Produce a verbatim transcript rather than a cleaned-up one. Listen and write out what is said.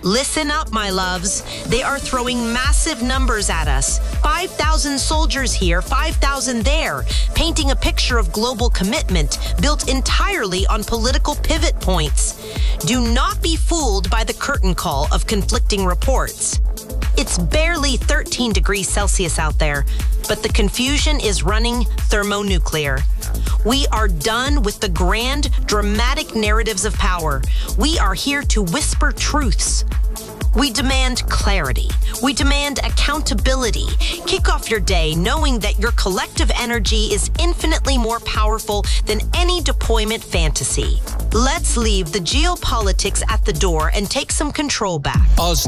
Listen up, my loves. They are throwing massive numbers at us. five thousand soldiers here, five thousand there, painting a picture of global commitment built entirely on political pivot points. Do not be fooled by the curtain call of conflicting reports. It's barely thirteen degrees Celsius out there, but the confusion is running thermonuclear. We are done with the grand, dramatic narratives of power. We are here to whisper truths. We demand clarity. We demand accountability. Kick off your day knowing that your collective energy is infinitely more powerful than any deployment fantasy. Let's leave the geopolitics at the door and take some control back. Als